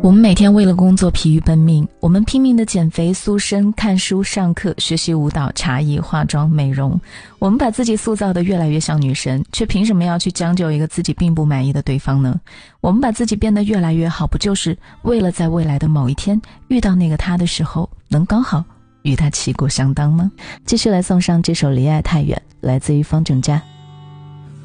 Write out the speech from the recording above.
我们每天为了工作疲于奔命，我们拼命的减肥塑身，看书上课，学习舞蹈、茶艺、化妆、美容。我们把自己塑造得越来越像女神，却凭什么要去将就一个自己并不满意的对方呢？我们把自己变得越来越好，不就是为了在未来的某一天遇到那个他的时候，能刚好与他旗鼓相当吗？继续来送上这首《离爱太远》，来自于方正佳。